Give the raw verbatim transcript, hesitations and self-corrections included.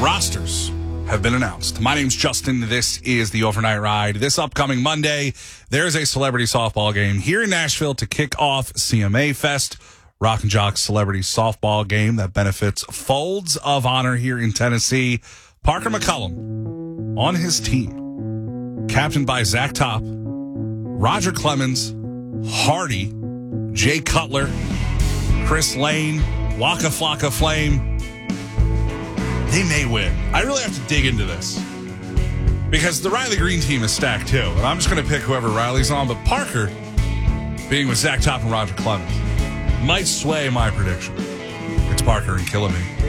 rosters have been announced. My name's Justin. This is the Overnight Ride. This upcoming Monday, there's a celebrity softball game here in Nashville to kick off C M A Fest, Rock and Jock celebrity softball game that benefits Folds of Honor here in Tennessee. Parker McCullum on his team, captained by Zach Top, Roger Clemens, Hardy, Jay Cutler, Chris Lane, Waka Flocka Flame. They may win. I really have to dig into this because the Riley Green team is stacked too. And I'm just going to pick whoever Riley's on. But Parker, being with Zach Top and Roger Clemens, might sway my prediction. It's Parker and Killing Me.